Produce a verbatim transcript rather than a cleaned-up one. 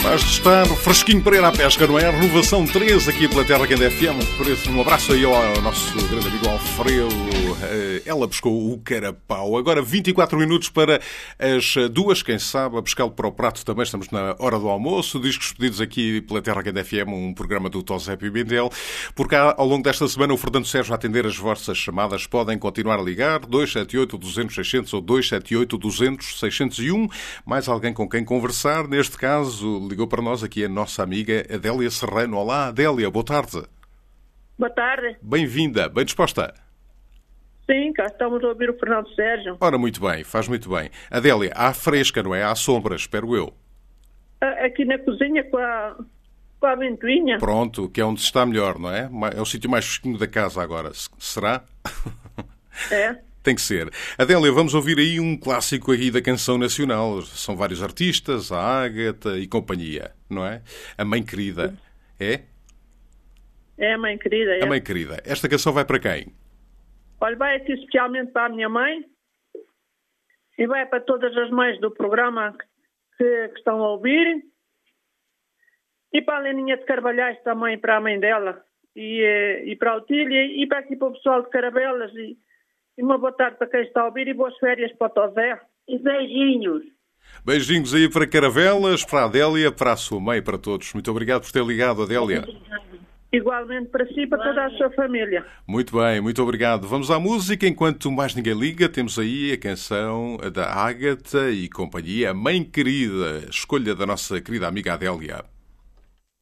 Capaz de estar fresquinho para ir à pesca, não é? A renovação treze aqui pela Terra Grande F M. Por isso, um abraço aí ao nosso grande amigo Alfredo. Ela pescou o carapau. Agora vinte e quatro minutos para as duas. Quem sabe, a pescá-lo para o prato também. Estamos na hora do almoço. Discos pedidos aqui pela Terra Grande F M, um programa do Tosé Pimentel. Por cá, ao longo desta semana, o Fernando Sérgio a atender as vossas chamadas. Podem continuar a ligar. dois sete oito, duzentos, seiscentos ou dois sete oito, duzentos, seiscentos e um. Mais alguém com quem conversar. Neste caso, ligou para nós aqui a nossa amiga Adélia Serrano. Olá, Adélia, boa tarde. Boa tarde. Bem-vinda, bem disposta? Sim, cá estamos a ouvir o Fernando Sérgio. Ora, muito bem, faz muito bem. Adélia, há fresca, não é? Há sombra, espero eu. Aqui na cozinha com a, com a ventoinha. Pronto, que é onde está melhor, não é? É o sítio mais fresquinho da casa agora. Será? É. Tem que ser. Adélia, vamos ouvir aí um clássico aí da canção nacional. São vários artistas, a Ágata e companhia, não é? A Mãe Querida. É? É, a Mãe Querida. É. A Mãe Querida. Esta canção vai para quem? Olha, vai aqui especialmente para a minha mãe e vai para todas as mães do programa que, que estão a ouvir e para a Leninha de Carvalhais também, para a mãe dela e, e para a Otília e para aqui para o pessoal de Caravelas e E uma boa tarde para quem está a ouvir e boas férias para o Tosé. E beijinhos. Beijinhos aí para Caravelas, para a Adélia, para a sua mãe, para todos. Muito obrigado por ter ligado, Adélia. Igualmente para si e para toda a sua família. Muito bem, muito obrigado. Vamos à música. Enquanto mais ninguém liga, temos aí a canção da Ágata e companhia, a Mãe Querida, escolha da nossa querida amiga Adélia.